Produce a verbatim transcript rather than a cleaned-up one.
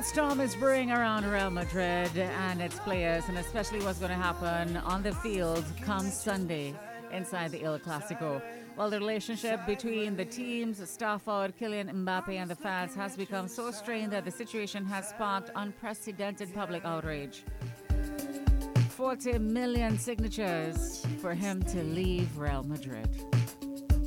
storm is brewing around Real Madrid and its players, and especially what's going to happen on the field come Sunday inside the El Clasico. Well, the relationship between the teams, star forward Kylian Mbappe and the fans has become so strained that the situation has sparked unprecedented public outrage. forty million signatures for him to leave Real Madrid.